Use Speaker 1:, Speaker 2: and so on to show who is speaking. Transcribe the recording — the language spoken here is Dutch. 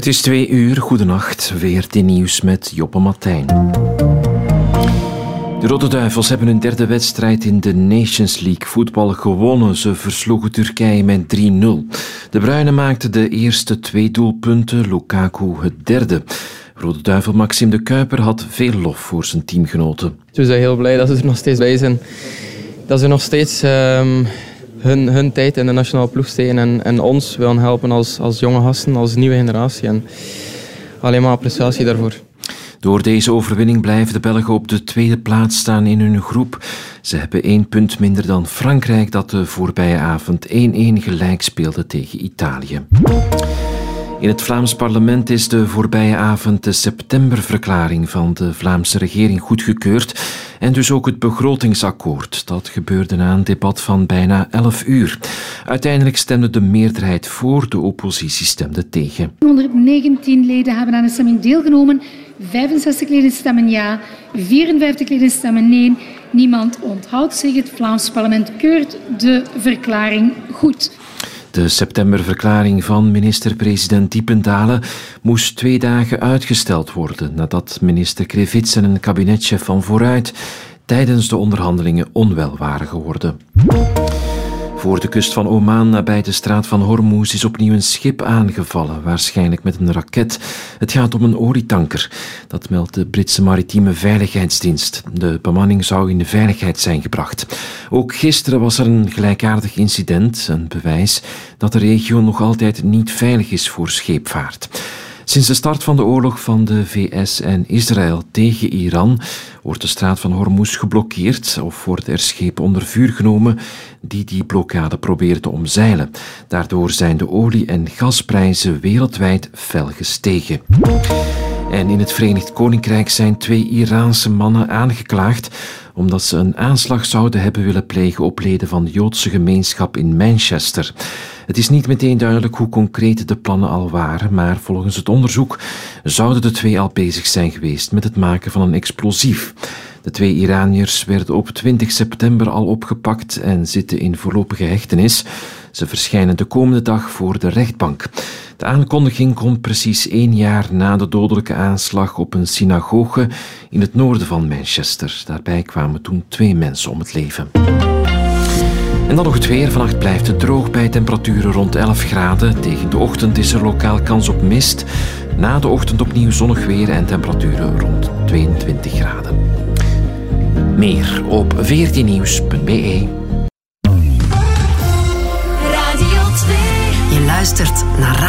Speaker 1: Het is 2:00, goedenacht. VRT Nieuws met Joppe Martijn. De Rode Duivels hebben hun derde wedstrijd in de Nations League voetbal gewonnen. Ze versloegen Turkije met 3-0. De Bruinen maakten de eerste 2 doelpunten, Lukaku het derde. Rode Duivel Maxime de Kuiper had veel lof voor zijn teamgenoten.
Speaker 2: We zijn heel blij dat ze er nog steeds bij zijn. Dat ze nog steeds hun tijd in de nationale ploeg steken en ons willen helpen als jonge gasten, als nieuwe generatie. En alleen maar appreciatie daarvoor.
Speaker 1: Door deze overwinning blijven de Belgen op de tweede plaats staan in hun groep. Ze hebben 1 punt minder dan Frankrijk, dat de voorbije avond 1-1 gelijk speelde tegen Italië. In het Vlaams parlement is de voorbije avond de septemberverklaring van de Vlaamse regering goedgekeurd en dus ook het begrotingsakkoord. Dat gebeurde na een debat van bijna 11 uur. Uiteindelijk stemde de meerderheid voor, de oppositie stemde tegen.
Speaker 3: 119 leden hebben aan de stemming deelgenomen, 65 leden stemmen ja, 54 leden stemmen nee. Niemand onthoudt zich. Het Vlaams parlement keurt de verklaring goed.
Speaker 1: De septemberverklaring van minister-president Diependalen moest 2 dagen uitgesteld worden nadat minister Krevits en een kabinetchef van Vooruit tijdens de onderhandelingen onwel waren geworden. Voor de kust van Oman, nabij de straat van Hormuz, is opnieuw een schip aangevallen, waarschijnlijk met een raket. Het gaat om een olietanker. Dat meldt de Britse Maritieme Veiligheidsdienst. De bemanning zou in de veiligheid zijn gebracht. Ook gisteren was er een gelijkaardig incident, een bewijs dat de regio nog altijd niet veilig is voor scheepvaart. Sinds de start van de oorlog van de VS en Israël tegen Iran wordt de straat van Hormuz geblokkeerd of worden er schepen onder vuur genomen die blokkade proberen te omzeilen. Daardoor zijn de olie- en gasprijzen wereldwijd fel gestegen. En in het Verenigd Koninkrijk zijn 2 Iraanse mannen aangeklaagd omdat ze een aanslag zouden hebben willen plegen op leden van de Joodse gemeenschap in Manchester. Het is niet meteen duidelijk hoe concreet de plannen al waren, maar volgens het onderzoek zouden de 2 al bezig zijn geweest met het maken van een explosief. De 2 Iraniërs werden op 20 september al opgepakt en zitten in voorlopige hechtenis. Ze verschijnen de komende dag voor de rechtbank. De aankondiging komt precies 1 jaar na de dodelijke aanslag op een synagoge in het noorden van Manchester. Daarbij kwamen toen 2 mensen om het leven. En dan nog het weer. Vannacht blijft het droog bij temperaturen rond 11 graden. Tegen de ochtend is er lokaal kans op mist. Na de ochtend opnieuw zonnig weer en temperaturen rond 22 graden. Meer op vrtnieuws.be.
Speaker 4: Je luistert naar